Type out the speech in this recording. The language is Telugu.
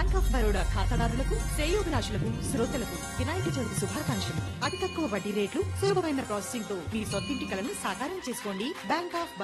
బ్యాంక్ ఆఫ్ బరోడా ఖాతాదారులకు, శ్రేయోభిలాషులకు, శ్రోతలకు వినాయక చవితి శుభాకాంక్షలు. అతి తక్కువ వడ్డీ రేట్లు, సులభమైన ప్రాసెసింగ్ తో మీ సొంతింటి కలను సాకారం చేసుకోండి. Bank of